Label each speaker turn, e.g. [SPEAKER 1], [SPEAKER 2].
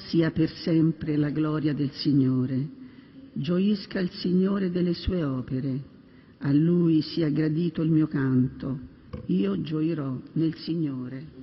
[SPEAKER 1] sia per sempre la gloria del Signore. Gioisca il Signore delle sue opere, a Lui sia gradito il mio canto, io gioirò nel Signore.